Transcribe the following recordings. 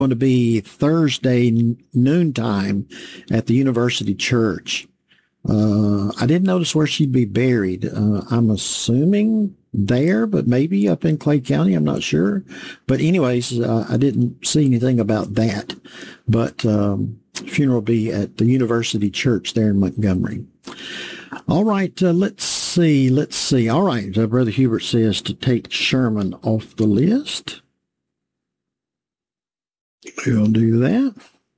going to be Thursday noontime at the University Church. I didn't notice where she'd be buried. I'm assuming there, but maybe up in Clay County. I'm not sure. But anyways, I didn't see anything about that. But funeral will be at the University Church there in Montgomery. All right, let's see. All right, Brother Hubert says to take Sherman off the list. We'll do that.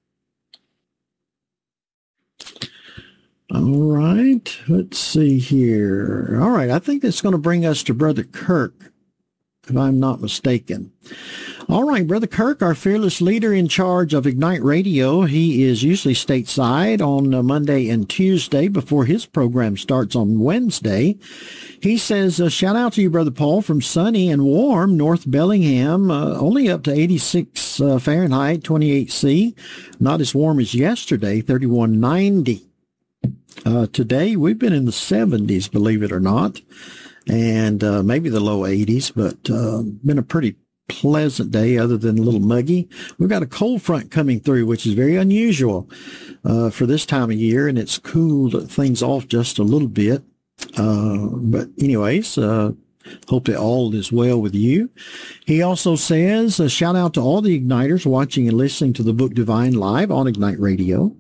All right, let's see here. All right, I think that's going to bring us to Brother Kirk, if I'm not mistaken. All right, Brother Kirk, our fearless leader in charge of Ignite Radio. He is usually stateside on Monday and Tuesday before his program starts on Wednesday. He says, shout out to you, Brother Paul, from sunny and warm North Bellingham, only up to 86 Fahrenheit, 28 C. Not as warm as yesterday, 3190. Today, we've been in the 70s, believe it or not, and maybe the low 80s, but been a pretty pleasant day other than a little muggy. We've got a cold front coming through, which is very unusual for this time of year, and it's cooled things off just a little bit. But anyways, hope that all is well with you. He also says, shout out to all the Igniters watching and listening to the Book Divine live on Ignite Radio.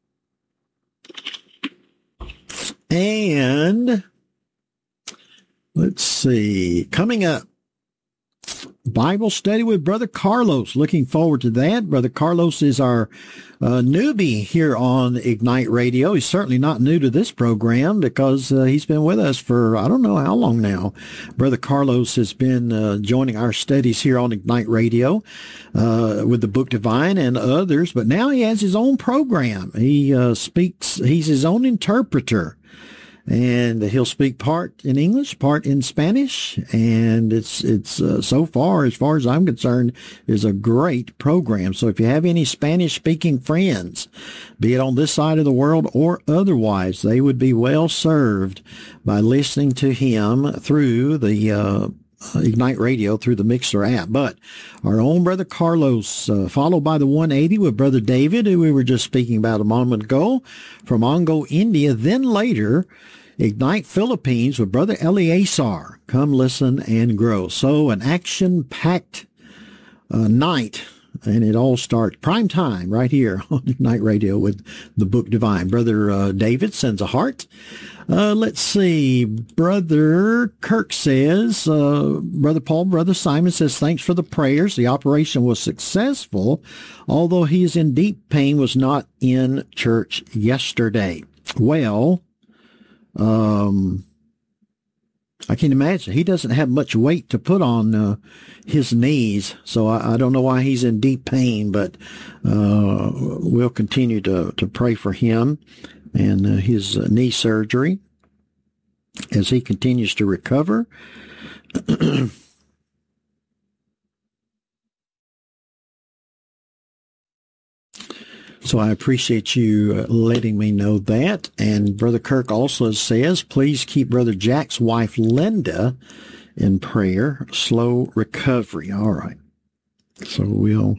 And let's see, coming up, Bible study with Brother Carlos. Looking forward to that. Brother Carlos is our newbie here on Ignite Radio. He's certainly not new to this program because he's been with us for I don't know how long now. Brother Carlos has been joining our studies here on Ignite Radio with the Book Divine and others, but now he has his own program. He speaks, he's his own interpreter. And he'll speak part in English, part in Spanish, and it's so far as I'm concerned, is a great program. So if you have any Spanish-speaking friends, be it on this side of the world or otherwise, they would be well served by listening to him through the Ignite Radio through the Mixer app. But our own Brother Carlos, followed by the 180 with Brother David, who we were just speaking about a moment ago, from Ongo, India. Then later, Ignite Philippines with Brother Eleazar. Come listen and grow. So an action-packed night, and it all starts prime time right here on Ignite Radio with the Book Divine. Brother David sends a heart. Let's see. Brother Kirk says, Brother Paul, Brother Simon says, thanks for the prayers. The operation was successful, although he is in deep pain, was not in church yesterday. Well, I can imagine he doesn't have much weight to put on his knees, so I don't know why he's in deep pain, but we'll continue to pray for him and his knee surgery as he continues to recover. So I appreciate you letting me know that. And Brother Kirk also says, please keep Brother Jack's wife, Linda, in prayer. Slow recovery. All right. So we'll...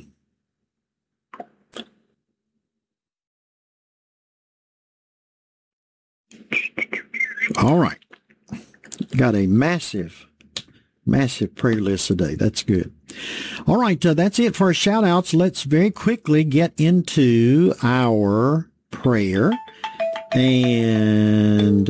All right. Got a massive prayer list today. That's good. All right, that's it for our shout-outs. Let's very quickly get into our prayer. And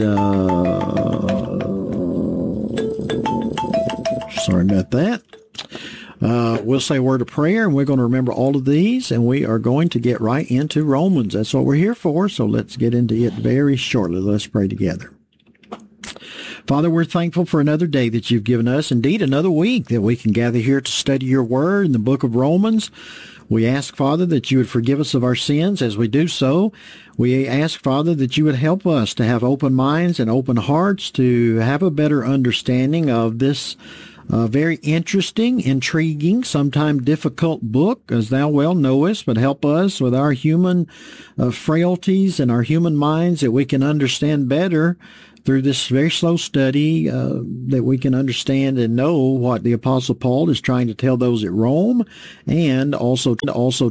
sorry about that. We'll say a word of prayer, and we're going to remember all of these, and we are going to get right into Romans. That's what we're here for, so let's get into it very shortly. Let's pray together. Father, we're thankful for another day that you've given us, indeed another week that we can gather here to study your word in the book of Romans. We ask, Father, that you would forgive us of our sins as we do so. We ask, Father, that you would help us to have open minds and open hearts to have a better understanding of this very interesting, intriguing, sometimes difficult book, as thou well knowest, but help us with our human frailties and our human minds that we can understand better through this very slow study, that we can understand and know what the Apostle Paul is trying to tell those at Rome, and also